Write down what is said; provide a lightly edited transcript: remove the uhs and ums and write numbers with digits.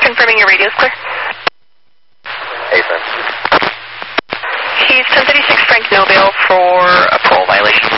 confirming your radio's clear. Affirm. He's 1036 Frank Nobel for a parole violation.